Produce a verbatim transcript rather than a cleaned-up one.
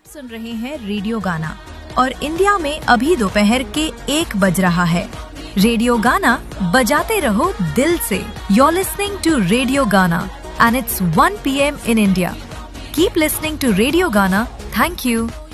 सुन रहे हैं रेडियो गाना और इंडिया में अभी दोपहर के एक बज रहा है। रेडियो गाना बजाते रहो दिल से। You're listening to Radio Gana and it's one p m in India. Keep listening to Radio Gana. Thank you.